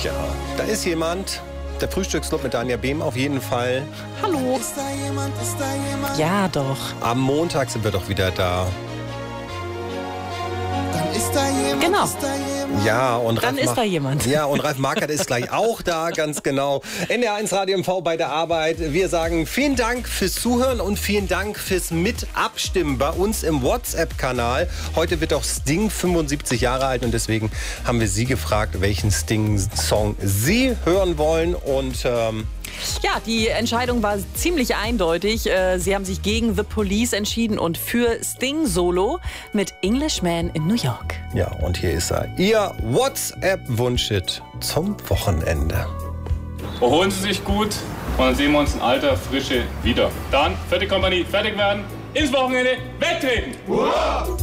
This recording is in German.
Ja, da ist jemand. Der Frühstücksclub mit Dania Behm auf jeden Fall. Hallo. Ist da jemand? Ist da jemand? Ja, doch. Am Montag sind wir doch wieder da. Dann ist da jemand. Genau. Ist da jemand? Ja, und Dann ist da jemand. Ja, und Ralf Markert ist gleich auch da, ganz genau. NDR1 Radio MV bei der Arbeit. Wir sagen vielen Dank fürs Zuhören und vielen Dank fürs Mitabstimmen bei uns im WhatsApp-Kanal. Heute wird auch Sting 75 Jahre alt und deswegen haben wir Sie gefragt, welchen Sting-Song Sie hören wollen. Und Ja, die Entscheidung war ziemlich eindeutig. Sie haben sich gegen The Police entschieden und für Sting Solo mit Englishman in New York. ja, und hier ist er. Ihr WhatsApp-Wunschhit zum Wochenende. Erholen Sie sich gut und dann sehen wir uns in alter Frische wieder. Dann, vierte Kompanie, fertig werden, ins Wochenende, wegtreten!